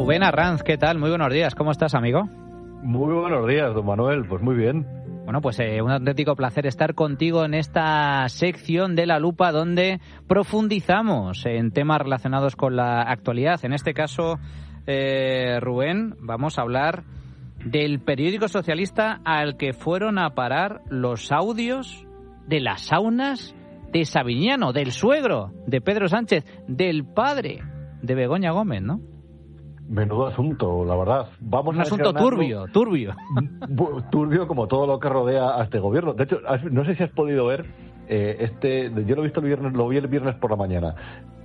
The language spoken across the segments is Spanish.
Rubén Arranz, ¿qué tal? Muy buenos días, ¿cómo estás, amigo? Muy buenos días, don Manuel, pues muy bien. Bueno, pues un auténtico placer estar contigo en esta sección de La Lupa donde profundizamos en temas relacionados con la actualidad. En este caso, Rubén, vamos a hablar del periódico socialista al que fueron a parar los audios de las saunas de Savignano, del suegro de Pedro Sánchez, del padre de Begoña Gómez, ¿no? Menudo asunto, la verdad. Un asunto turbio. Turbio como todo lo que rodea a este gobierno. De hecho, no sé si has podido ver, yo lo he visto lo vi el viernes por la mañana.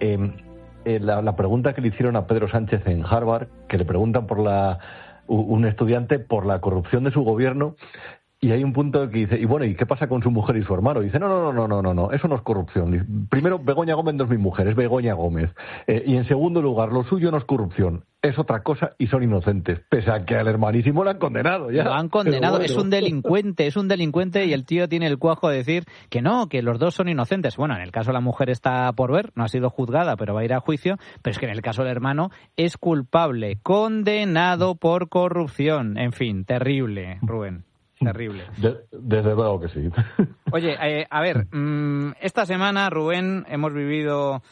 La pregunta que le hicieron a Pedro Sánchez en Harvard, que le preguntan un estudiante por la corrupción de su gobierno. Y hay un punto que dice, ¿y qué pasa con su mujer y su hermano? Y dice, no, eso no es corrupción. Primero, Begoña Gómez no es mi mujer, es Begoña Gómez. Y en segundo lugar, lo suyo no es corrupción, es otra cosa y son inocentes. Pese a que al hermanísimo lo han condenado ya. Lo han condenado, bueno. Es un delincuente y el tío tiene el cuajo de decir que no, que los dos son inocentes. Bueno, en el caso de la mujer está por ver, no ha sido juzgada, pero va a ir a juicio. Pero es que en el caso del hermano es culpable, condenado por corrupción. En fin, terrible, Rubén. Terrible. Desde luego que sí. Oye, a ver, esta semana, Rubén, hemos vivido,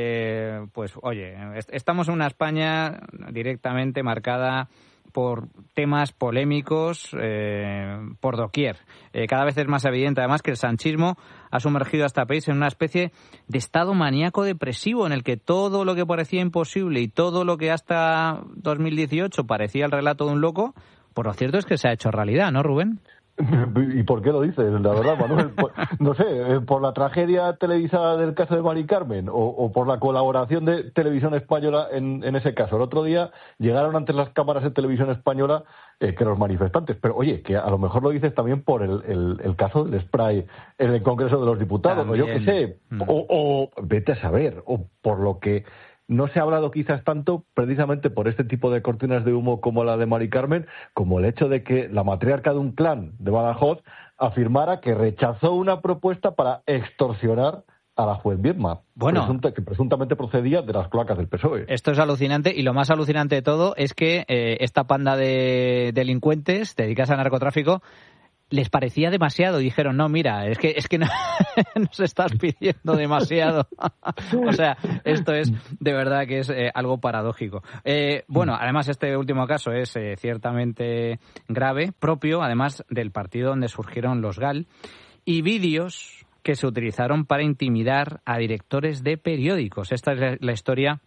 estamos en una España directamente marcada por temas polémicos por doquier. Cada vez es más evidente, además, que el sanchismo ha sumergido a este país en una especie de estado maníaco depresivo en el que todo lo que parecía imposible y todo lo que hasta 2018 parecía el relato de un loco, pues lo cierto es que se ha hecho realidad, ¿no, Rubén? ¿Y por qué lo dices? La verdad, Manuel, no sé, por la tragedia televisada del caso de Mari Carmen o por la colaboración de Televisión Española en ese caso. El otro día llegaron ante las cámaras de Televisión Española que los manifestantes, pero oye, que a lo mejor lo dices también por el caso del spray en el Congreso de los Diputados, también. O yo qué sé, o vete a saber, o por lo que no se ha hablado quizás tanto precisamente por este tipo de cortinas de humo como la de Mari Carmen, como el hecho de que la matriarca de un clan de Badajoz afirmara que rechazó una propuesta para extorsionar a la juez Viedma, que presuntamente procedía de las cloacas del PSOE. Esto es alucinante, y lo más alucinante de todo es que esta panda de delincuentes dedicados al narcotráfico les parecía demasiado y dijeron, no, mira, es que no, nos estás pidiendo demasiado. O sea, esto es de verdad que es algo paradójico. Además este último caso es ciertamente grave, propio además del partido donde surgieron los GAL, y vídeos que se utilizaron para intimidar a directores de periódicos. Esta es la historia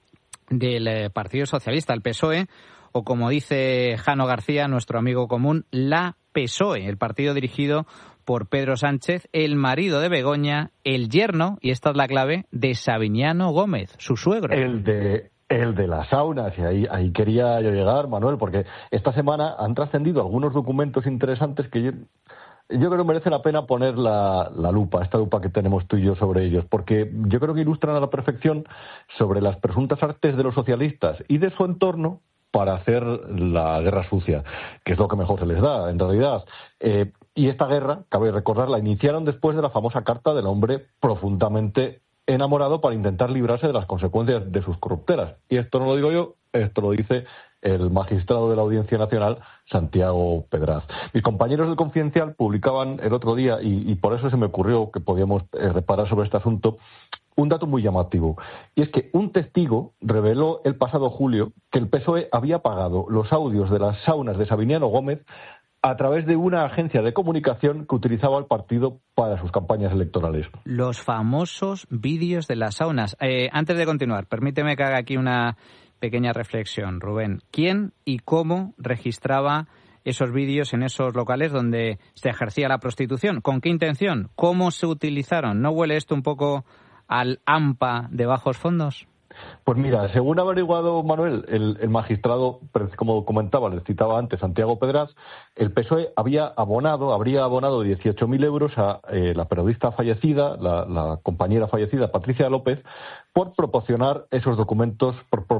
del Partido Socialista, el PSOE, o como dice Jano García, nuestro amigo común, la PSOE, el partido dirigido por Pedro Sánchez, el marido de Begoña, el yerno, y esta es la clave, de Savignano Gómez, su suegro. El de las saunas, y ahí quería yo llegar, Manuel, porque esta semana han trascendido algunos documentos interesantes que yo creo que merece la pena poner la lupa, esta lupa que tenemos tú y yo sobre ellos, porque yo creo que ilustran a la perfección sobre las presuntas artes de los socialistas y de su entorno para hacer la guerra sucia, que es lo que mejor se les da, en realidad. Y esta guerra, cabe recordar, la iniciaron después de la famosa carta del hombre profundamente enamorado para intentar librarse de las consecuencias de sus corruptelas. Y esto no lo digo yo, esto lo dice el magistrado de la Audiencia Nacional, Santiago Pedraz. Mis compañeros del Confidencial publicaban el otro día, y por eso se me ocurrió que podíamos reparar sobre este asunto, un dato muy llamativo, y es que un testigo reveló el pasado julio que el PSOE había pagado los audios de las saunas de Savignano Gómez a través de una agencia de comunicación que utilizaba el partido para sus campañas electorales. Los famosos vídeos de las saunas. Antes de continuar, permíteme que haga aquí una pequeña reflexión, Rubén. ¿Quién y cómo registraba esos vídeos en esos locales donde se ejercía la prostitución? ¿Con qué intención? ¿Cómo se utilizaron? ¿No huele esto un poco al AMPA de bajos fondos? Pues mira, según ha averiguado Manuel, el magistrado, como comentaba, le citaba antes, Santiago Pedraz, el PSOE habría abonado 18.000 euros a la periodista fallecida, la compañera fallecida, Patricia López, por proporcionarle esos documentos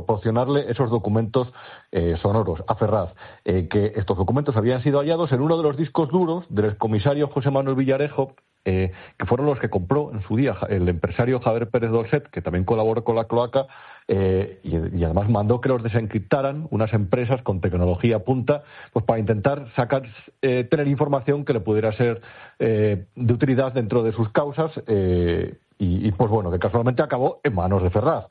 sonoros a Ferraz, que estos documentos habían sido hallados en uno de los discos duros del excomisario José Manuel Villarejo, que fueron los que compró en su día el empresario Javier Pérez Dolcet, que también colaboró con la cloaca, y además mandó que los desencriptaran unas empresas con tecnología punta, pues para intentar tener información que le pudiera ser de utilidad dentro de sus causas, y pues bueno, que casualmente acabó en manos de Ferraz.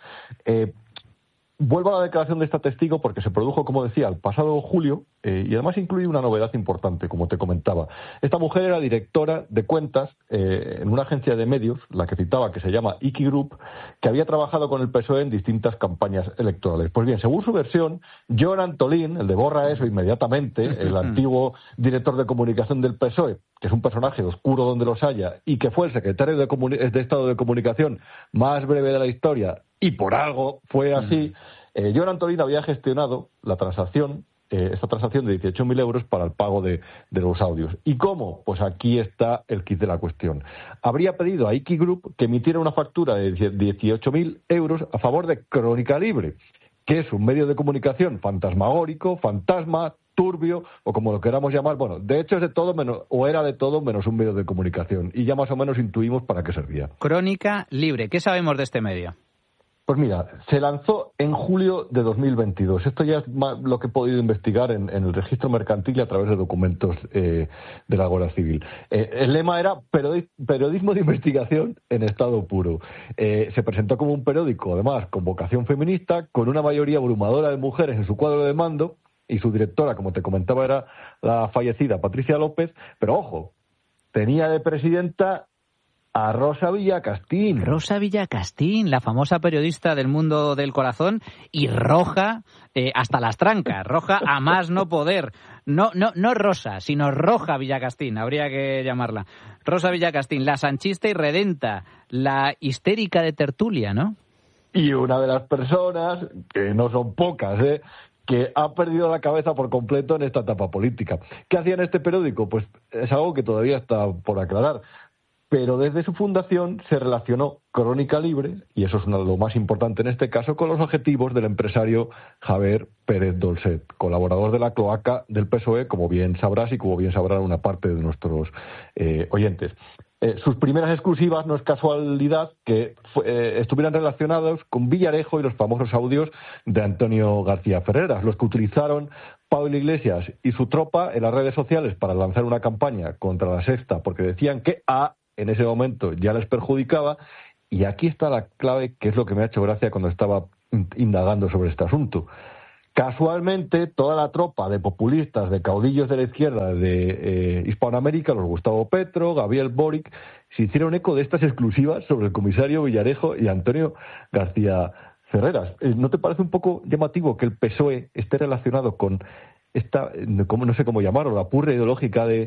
Vuelvo a la declaración de esta testigo porque se produjo, como decía, el pasado julio, y además incluye una novedad importante, como te comentaba. Esta mujer era directora de cuentas en una agencia de medios, la que citaba, que se llama Iki Group, que había trabajado con el PSOE en distintas campañas electorales. Pues bien, según su versión, John Antolín, el de Borra Eso Inmediatamente, el antiguo director de comunicación del PSOE, que es un personaje oscuro donde los haya, y que fue el secretario de Estado de Comunicación más breve de la historia, y por algo fue así, John Antolín había gestionado la transacción, esta transacción de 18.000 euros para el pago de los audios. ¿Y cómo? Pues aquí está el kit de la cuestión. Habría pedido a Iki Group que emitiera una factura de 18.000 euros a favor de Crónica Libre, que es un medio de comunicación fantasmagórico, fantasma, turbio, o como lo queramos llamar. Bueno, de hecho es de todo menos, o era de todo menos un medio de comunicación, y ya más o menos intuimos para qué servía. Crónica Libre. ¿Qué sabemos de este medio? Pues mira, se lanzó en julio de 2022. Esto ya es lo que he podido investigar en el registro mercantil y a través de documentos de la Guardia Civil. El lema era periodismo de investigación en estado puro. Se presentó como un periódico, además, con vocación feminista, con una mayoría abrumadora de mujeres en su cuadro de mando, y su directora, como te comentaba, era la fallecida Patricia López, pero ojo, tenía de presidenta a Rosa Villacastín. Rosa Villacastín, la famosa periodista del mundo del corazón, y roja hasta las trancas, roja a más no poder. No Rosa, sino Roja Villacastín, habría que llamarla. Rosa Villacastín, la sanchista y redenta, la histérica de tertulia, ¿no? Y una de las personas, que no son pocas, que ha perdido la cabeza por completo en esta etapa política. ¿Qué hacía en este periódico? Pues es algo que todavía está por aclarar. Pero desde su fundación se relacionó Crónica Libre, y eso es lo más importante en este caso, con los objetivos del empresario Javier Pérez Dolcet, colaborador de la cloaca del PSOE, como bien sabrás y como bien sabrán una parte de nuestros oyentes. Sus primeras exclusivas no es casualidad que estuvieran relacionados con Villarejo y los famosos audios de Antonio García Ferreras, los que utilizaron Pablo Iglesias y su tropa en las redes sociales para lanzar una campaña contra la Sexta, porque decían que en ese momento ya les perjudicaba. Y aquí está la clave, que es lo que me ha hecho gracia cuando estaba indagando sobre este asunto. Casualmente, toda la tropa de populistas, de caudillos de la izquierda de Hispanoamérica, los Gustavo Petro, Gabriel Boric, se hicieron eco de estas exclusivas sobre el comisario Villarejo y Antonio García Ferreras. ¿No te parece un poco llamativo que el PSOE esté relacionado con esta, no sé cómo llamarlo, la purria ideológica de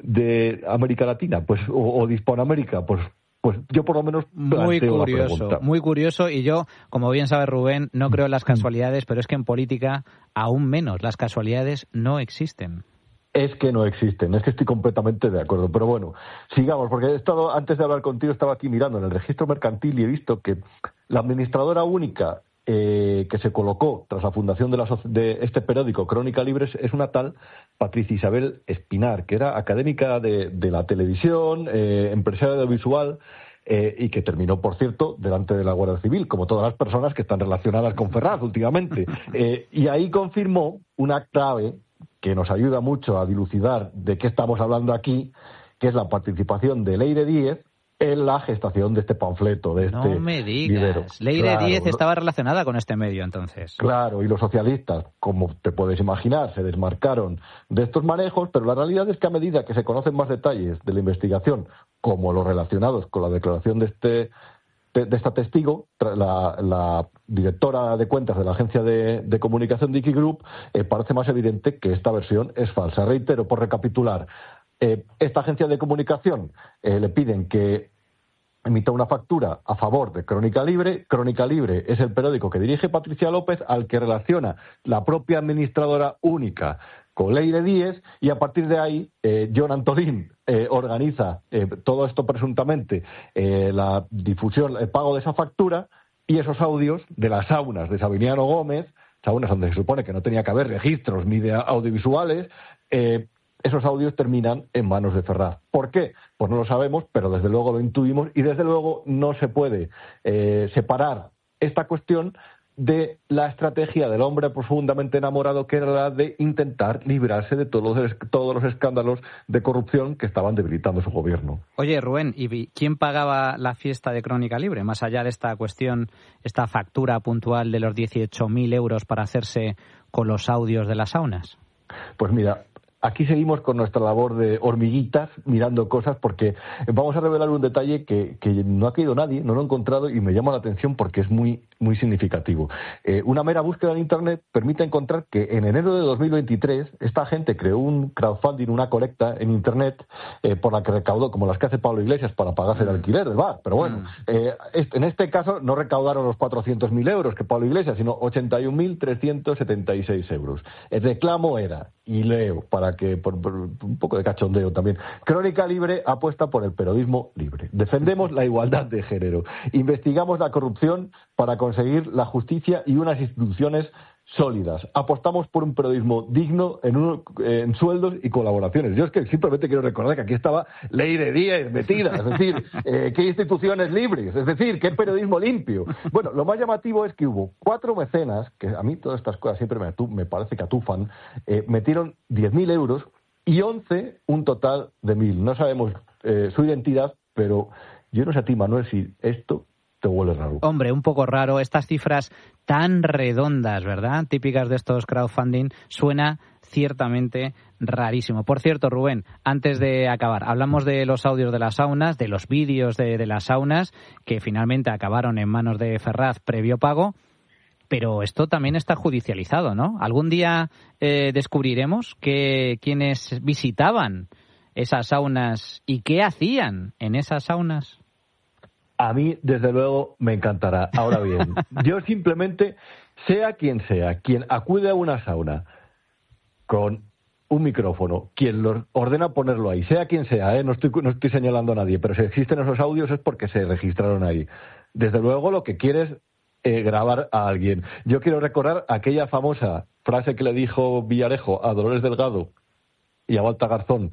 América Latina, pues, o de Hispanoamérica? Pues yo por lo menos planteo la pregunta. Muy curioso, y yo, como bien sabe Rubén, no creo en las casualidades, pero es que en política aún menos, las casualidades no existen. Es que no existen, es que estoy completamente de acuerdo. Pero bueno, sigamos, porque he estado, antes de hablar contigo, estaba aquí mirando en el registro mercantil y he visto que la administradora única que se colocó tras la fundación de este periódico, Crónica Libre, es una tal Patricia Isabel Espinar, que era académica de la televisión, empresaria audiovisual, y que terminó, por cierto, delante de la Guardia Civil, como todas las personas que están relacionadas con Ferraz últimamente. Y ahí confirmó una clave que nos ayuda mucho a dilucidar de qué estamos hablando aquí, que es la participación de Leire Díez en la gestación de este panfleto, de este No me digas. vivero. Leire Díez estaba relacionada con este medio, entonces. Claro, y los socialistas, como te puedes imaginar, se desmarcaron de estos manejos, pero la realidad es que a medida que se conocen más detalles de la investigación, como los relacionados con la declaración de esta testigo, la directora de cuentas de la agencia de comunicación de Iki Group, parece más evidente que esta versión es falsa. Reitero, por recapitular, esta agencia de comunicación le piden que emita una factura a favor de Crónica Libre. Crónica Libre es el periódico que dirige Patricia López, al que relaciona la propia administradora única con Leire Díez, y a partir de ahí John Antolín organiza todo esto presuntamente, la difusión, el pago de esa factura y esos audios de las saunas de Sabiniano Gómez, saunas donde se supone que no tenía que haber registros ni de audiovisuales, esos audios terminan en manos de Ferraz. ¿Por qué? Pues no lo sabemos, pero desde luego lo intuimos y desde luego no se puede separar esta cuestión de la estrategia del hombre profundamente enamorado, que era la de intentar librarse de todos los escándalos de corrupción que estaban debilitando su gobierno. Oye, Rubén, ¿y quién pagaba la fiesta de Crónica Libre? Más allá de esta cuestión, esta factura puntual de los 18.000 euros para hacerse con los audios de las saunas. Pues mira, aquí seguimos con nuestra labor de hormiguitas mirando cosas, porque vamos a revelar un detalle que no ha caído nadie, no lo he encontrado y me llama la atención porque es muy significativo. Una mera búsqueda en Internet permite encontrar que en enero de 2023 esta gente creó un crowdfunding, una colecta en Internet por la que recaudó, como las que hace Pablo Iglesias para pagarse el alquiler del bar. Pero bueno, en este caso no recaudaron los 400.000 euros que Pablo Iglesias, sino 81.376 euros. El reclamo era, y leo para que por un poco de cachondeo también: Crónica Libre apuesta por el periodismo libre. Defendemos la igualdad de género. Investigamos la corrupción para conseguir la justicia y unas instituciones sólidas. Apostamos por un periodismo digno en sueldos y colaboraciones. Yo es que simplemente quiero recordar que aquí estaba Ley de Díez metida, es decir, qué instituciones libres, es decir, qué periodismo limpio. Bueno, lo más llamativo es que hubo 4 mecenas, que a mí todas estas cosas siempre me parece que atufan, metieron 10.000 euros y 11 un total de 1.000. No sabemos su identidad, pero yo no sé a ti, Manuel, si esto te huele raro. Hombre, un poco raro. Estas cifras tan redondas, ¿verdad?, típicas de estos crowdfunding, suena ciertamente rarísimo. Por cierto, Rubén, antes de acabar, hablamos de los audios de las saunas, de los vídeos de las saunas, que finalmente acabaron en manos de Ferraz previo pago, pero esto también está judicializado, ¿no? Algún día descubriremos que quienes visitaban esas saunas y qué hacían en esas saunas. A mí, desde luego, me encantará. Ahora bien, yo simplemente, sea, quien acude a una sauna con un micrófono, quien lo ordena ponerlo ahí, sea quien sea, no estoy señalando a nadie, pero si existen esos audios es porque se registraron ahí. Desde luego, lo que quieres es grabar a alguien. Yo quiero recordar aquella famosa frase que le dijo Villarejo a Dolores Delgado y a Balta Garzón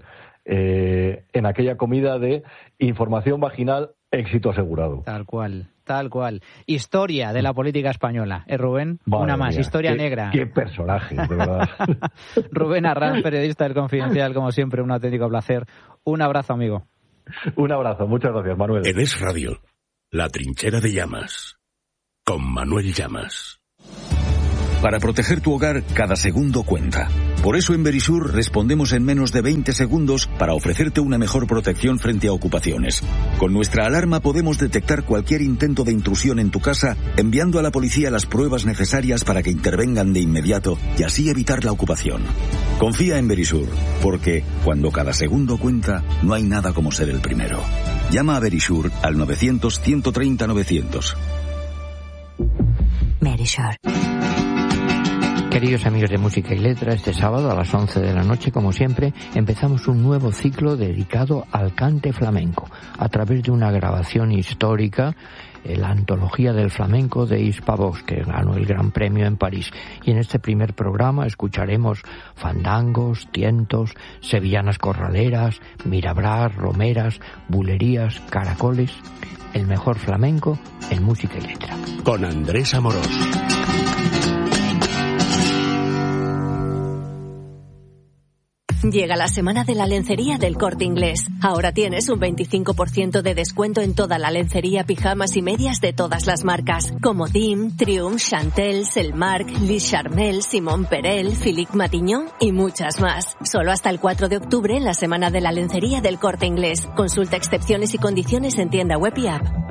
en aquella comida de información vaginal, éxito asegurado. Tal cual. Historia de la política española, Rubén? Madre una más, mía, historia negra. Qué personaje, de verdad. Rubén Arranz, periodista del Confidencial, como siempre, un auténtico placer. Un abrazo, amigo. Un abrazo, muchas gracias, Manuel. En Es Radio, La Trinchera de Llamas, con Manuel Llamas. Para proteger tu hogar, cada segundo cuenta. Por eso en Verisur respondemos en menos de 20 segundos para ofrecerte una mejor protección frente a ocupaciones. Con nuestra alarma podemos detectar cualquier intento de intrusión en tu casa, enviando a la policía las pruebas necesarias para que intervengan de inmediato y así evitar la ocupación. Confía en Verisur, porque cuando cada segundo cuenta, no hay nada como ser el primero. Llama a Verisur al 900-130-900. Verisur. Queridos amigos de Música y Letra, este sábado a las 11 de la noche, como siempre, empezamos un nuevo ciclo dedicado al cante flamenco, a través de una grabación histórica, la antología del flamenco de Hispavox, que ganó el Gran Premio en París. Y en este primer programa escucharemos fandangos, tientos, sevillanas corraleras, mirabrás, romeras, bulerías, caracoles. El mejor flamenco en Música y Letra. Con Andrés Amorós. Llega la semana de la lencería del Corte Inglés. Ahora tienes un 25% de descuento en toda la lencería, pijamas y medias de todas las marcas, como Dim, Triumph, Chantel, Selmark, Lis Charmel, Simon Perel, Philippe Matignon y muchas más. Solo hasta el 4 de octubre en la semana de la lencería del Corte Inglés. Consulta excepciones y condiciones en tienda web y app.